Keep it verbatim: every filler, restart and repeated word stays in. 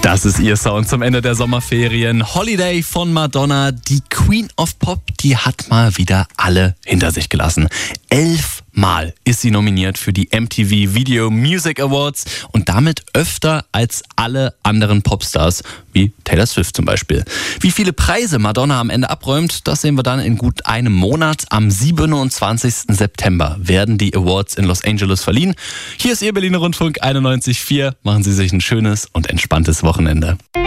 Das ist ihr Sound zum Ende der Sommerferien. Holiday von Madonna, die Queen of Pop, die hat mal wieder alle hinter sich gelassen. Elfmal ist sie nominiert für die M T V Video Music Awards und damit öfter als alle anderen Popstars, wie Taylor Swift zum Beispiel. Wie viele Preise Madonna am Ende abräumt, das sehen wir dann in gut einem Monat. Am siebenundzwanzigsten September werden die Awards in Los Angeles verliehen. Hier ist Ihr Berliner Rundfunk einundneunzig Komma vier. Machen Sie sich ein schönes und entspanntes Wochenende.